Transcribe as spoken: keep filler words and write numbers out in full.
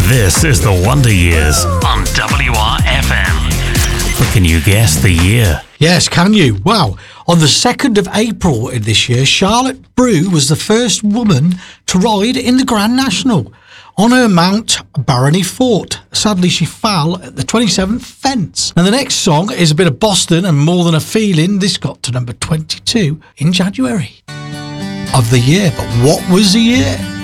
This is the Wonder Years on W R F M. But can you guess the year? Yes, can you? Wow. On the second of April in this year, Charlotte Brew was the first woman to ride in the Grand National on her Mount Barony Fort. Sadly, she fell at the twenty-seventh fence. And the next song is a bit of Boston and More Than a Feeling. This got to number twenty-two in January of the year. But what was the year?